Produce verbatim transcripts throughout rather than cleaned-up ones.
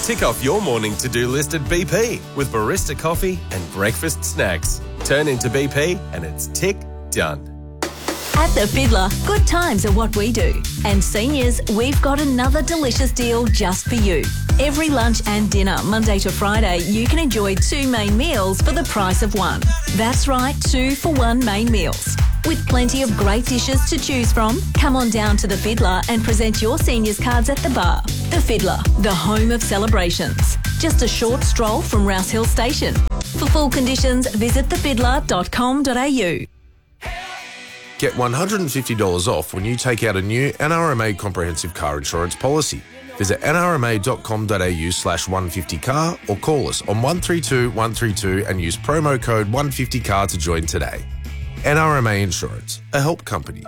Tick off your morning to-do list at B P with barista coffee and breakfast snacks. Turn into B P and it's tick done. At The Fiddler, good times are what we do. And seniors, we've got another delicious deal just for you. Every lunch and dinner, Monday to Friday, you can enjoy two main meals for the price of one. That's right, two for one main meals. With plenty of great dishes to choose from, come on down to The Fiddler and present your seniors cards at the bar. The Fiddler, the home of celebrations. Just a short stroll from Rouse Hill Station. For full conditions, visit the fiddler dot com dot a u. Get one hundred fifty dollars off when you take out a new N R M A comprehensive car insurance policy. Visit n r m a dot com dot a u slash one fifty car or call us on one three two one three two and use promo code one fifty car to join today. N R M A Insurance, a help company.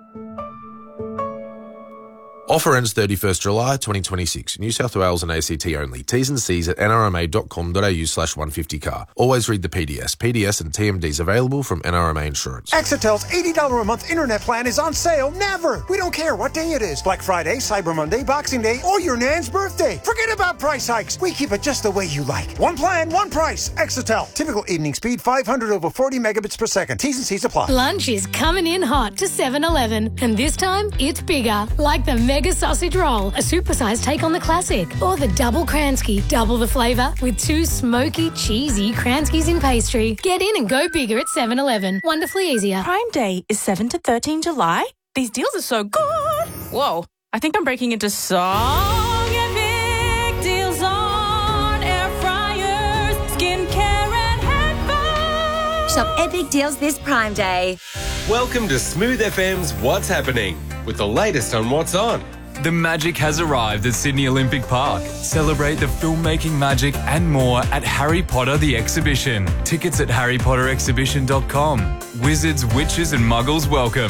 Offer ends thirty-first July twenty twenty-six. New South Wales and A C T only. T's and C's at n r m a dot com dot a u slash one fifty car. Always read the P D S. P D S and T M Ds available from N R M A Insurance. Exitel's eighty dollars a month internet plan is on sale never. We don't care what day it is. Black Friday, Cyber Monday, Boxing Day, or your Nan's birthday. Forget about price hikes. We keep it just the way you like. One plan, one price. Exitel. Typical evening speed five hundred over forty megabits per second. T's and C's apply. Lunch is coming in hot to seven eleven. And this time, it's bigger. Like the Mega Sausage Roll, a supersized take on the classic. Or the Double Kransky, double the flavour with two smoky, cheesy Kranskys in pastry. Get in and go bigger at seven eleven. Wonderfully easier. Prime Day is seven to thirteen July. These deals are so good. Whoa, I think I'm breaking into song epic deals on air fryers, skincare and headphones. Shop epic deals this Prime Day. Welcome to Smooth F M's What's Happening with the latest on what's on. The magic has arrived at Sydney Olympic Park. Celebrate the filmmaking magic and more at Harry Potter the Exhibition. Tickets at harry potter exhibition dot com. Wizards, witches and muggles welcome.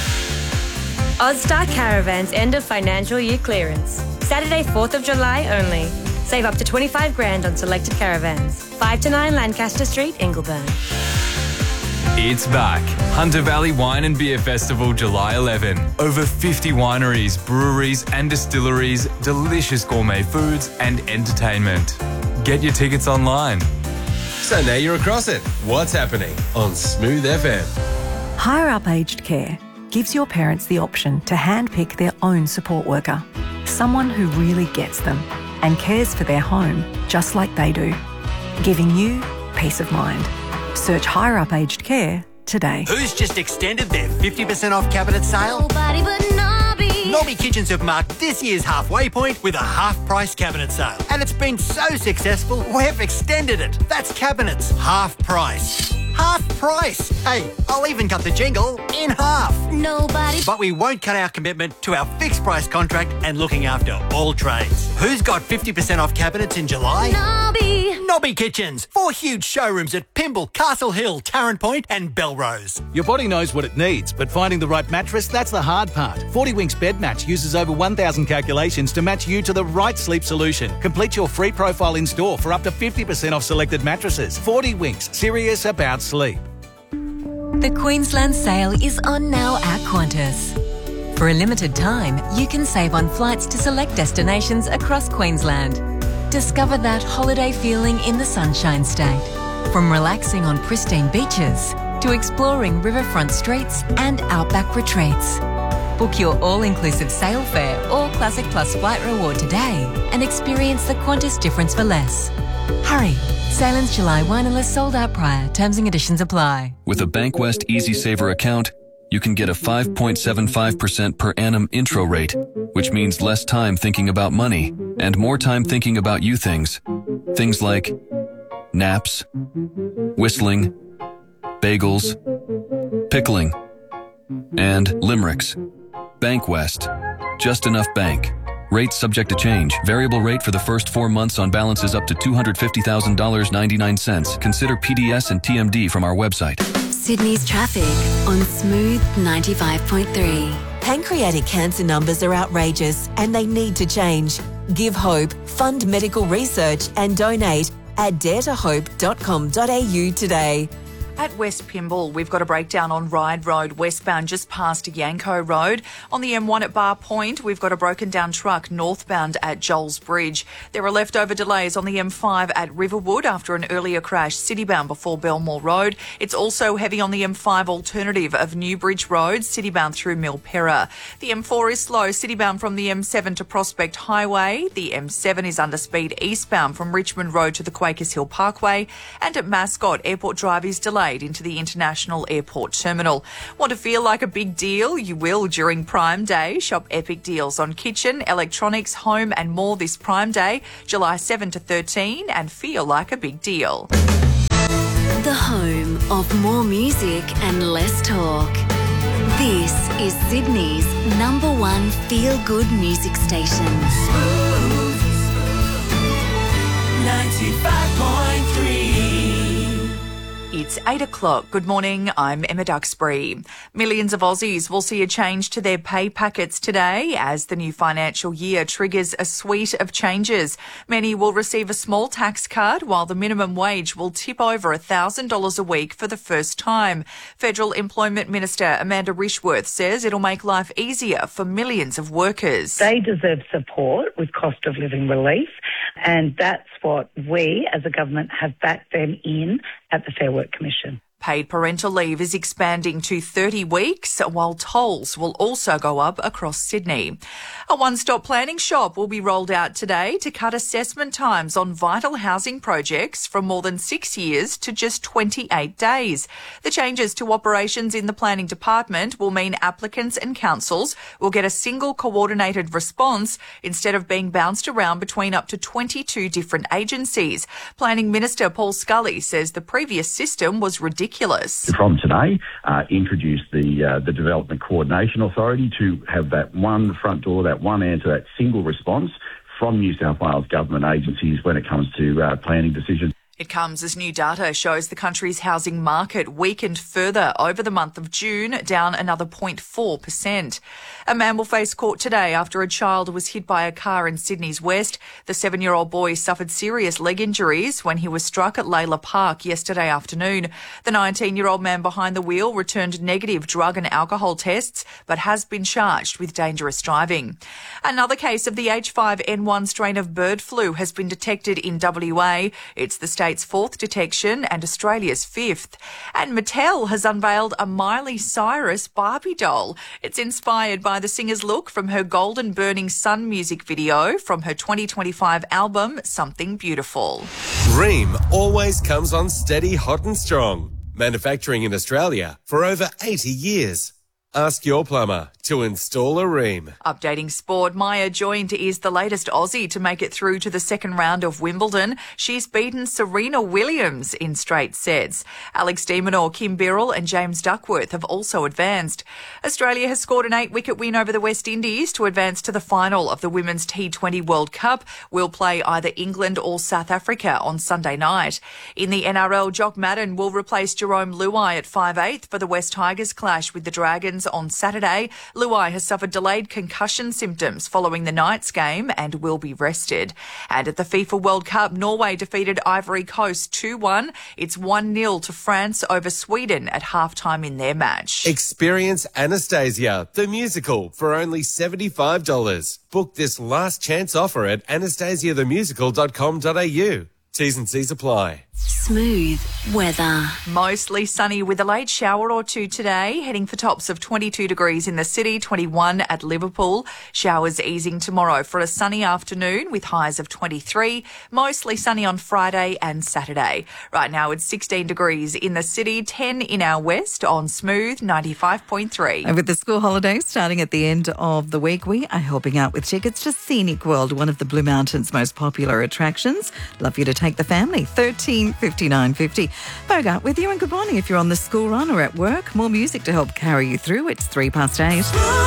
Ozstar Caravans end of financial year clearance. Saturday, fourth of July only. Save up to twenty-five grand on selected caravans. five to nine Lancaster Street, Ingleburn. It's back. Hunter Valley Wine and Beer Festival, July eleventh. Over fifty wineries, breweries and distilleries, delicious gourmet foods and entertainment. Get your tickets online. So now you're across it. What's happening on Smooth F M? Higher Up Aged Care gives your parents the option to handpick their own support worker, someone who really gets them and cares for their home just like they do, giving you peace of mind. Search Higher Up Aged Care today. Who's just extended their fifty percent off cabinet sale? Nobody but Nobby. Nobby Kitchens have marked this year's halfway point with a half-price cabinet sale. And it's been so successful, we've extended it. That's cabinets, half price. Half price. Hey, I'll even cut the jingle in half. Nobody. But we won't cut our commitment to our fixed price contract and looking after all trades. Who's got fifty percent off cabinets in July? Nobby. Nobby Kitchens. Four huge showrooms at Pymble, Castle Hill, Tarrant Point and Belrose. Your body knows what it needs, but finding the right mattress, that's the hard part. forty Winks Bed Match uses over one thousand calculations to match you to the right sleep solution. Complete your free profile in store for up to fifty percent off selected mattresses. forty Winks, serious about sleep. The Queensland sale is on now at Qantas. For a limited time, you can save on flights to select destinations across Queensland. Discover that holiday feeling in the Sunshine State. From relaxing on pristine beaches to exploring riverfront streets and outback retreats. Book your all-inclusive sail fare or Classic Plus flight reward today and experience the Qantas difference for less. Hurry! Sailing's July first unless sold out prior. Terms and conditions apply. With a Bankwest Easy Saver account, you can get a five point seven five percent per annum intro rate, which means less time thinking about money and more time thinking about you things. Things like naps, whistling, bagels, pickling, and limericks. Bankwest. Just enough bank. Rates subject to change. Variable rate for the first four months on balances up to two hundred fifty thousand dollars and ninety-nine cents. Consider P D S and T M D from our website. Sydney's traffic on Smooth ninety-five point three. Pancreatic cancer numbers are outrageous and they need to change. Give hope, fund medical research and donate at dare to hope dot com dot a u today. At West Pymble, we've got a breakdown on Ryde Road westbound just past Yanko Road. On the M one at Bar Point, we've got a broken down truck northbound at Joel's Bridge. There are leftover delays on the M five at Riverwood after an earlier crash citybound before Belmore Road. It's also heavy on the M five alternative of Newbridge Road, citybound through Milperra. The M four is slow citybound from the M seven to Prospect Highway. The M seven is under speed eastbound from Richmond Road to the Quakers Hill Parkway. And at Mascot, Airport Drive is delayed into the International Airport Terminal. Want to feel like a big deal? You will during Prime Day. Shop epic deals on kitchen, electronics, home and more this Prime Day, July seventh to thirteen, and feel like a big deal. The home of more music and less talk. This is Sydney's number one feel-good music station. ninety-five point three. It's eight o'clock. Good morning. I'm Emma Duxbury. Millions of Aussies will see a change to their pay packets today as the new financial year triggers a suite of changes. Many will receive a small tax cut while the minimum wage will tip over one thousand dollars a week for the first time. Federal Employment Minister Amanda Rishworth says it'll make life easier for millions of workers. They deserve support with cost of living relief, and that's what we as a government have backed them in at the Fair Work Commission. Paid parental leave is expanding to thirty weeks, while tolls will also go up across Sydney. A one-stop planning shop will be rolled out today to cut assessment times on vital housing projects from more than six years to just twenty-eight days. The changes to operations in the planning department will mean applicants and councils will get a single coordinated response instead of being bounced around between up to twenty-two different agencies. Planning Minister Paul Scully says the previous system was ridiculous. From today, uh, introduce the uh, the Development Coordination Authority to have that one front door, that one answer, that single response from New South Wales government agencies when it comes to uh, planning decisions. It comes as new data shows the country's housing market weakened further over the month of June, down another zero point four percent. A man will face court today after a child was hit by a car in Sydney's West. The seven-year-old boy suffered serious leg injuries when he was struck at Layla Park yesterday afternoon. The nineteen-year-old man behind the wheel returned negative drug and alcohol tests, but has been charged with dangerous driving. Another case of the H five N one strain of bird flu has been detected in W A. It's the state's fourth detection and Australia's fifth. And Mattel has unveiled a Miley Cyrus Barbie doll. It's inspired by the singer's look from her Golden Burning Sun music video from her twenty twenty-five album, Something Beautiful. Ream always comes on steady, hot and strong. Manufacturing in Australia for over eighty years. Ask your plumber to install a Ream. Updating sport, Maya Joint is the latest Aussie to make it through to the second round of Wimbledon. She's beaten Serena Williams in straight sets. Alex de Minaur, Kim Birrell and James Duckworth have also advanced. Australia has scored an eight-wicket win over the West Indies to advance to the final of the Women's T twenty World Cup. We'll play either England or South Africa on Sunday night. In the N R L, Jock Madden will replace Jerome Luai at five eighth for the West Tigers clash with the Dragons on Saturday. Luai has suffered delayed concussion symptoms following the Knights game and will be rested. And at the FIFA World Cup, Norway defeated Ivory Coast two one. It's one nil to France over Sweden at halftime in their match. Experience Anastasia, the musical, for only seventy-five dollars. Book this last chance offer at anastasia the musical dot com dot a u. T's and C's apply. Smooth weather. Mostly sunny with a late shower or two today, heading for tops of twenty-two degrees in the city, twenty-one at Liverpool. Showers easing tomorrow for a sunny afternoon with highs of twenty-three. Mostly sunny on Friday and Saturday. Right now it's sixteen degrees in the city, ten in our west on Smooth ninety-five point three. And with the school holidays starting at the end of the week, we are helping out with tickets to Scenic World, one of the Blue Mountain's most popular attractions. Love you to take the family. thirteen fifty-nine fifty. Bogart with you, and good morning if you're on the school run or at work. More music to help carry you through. It's three past eight.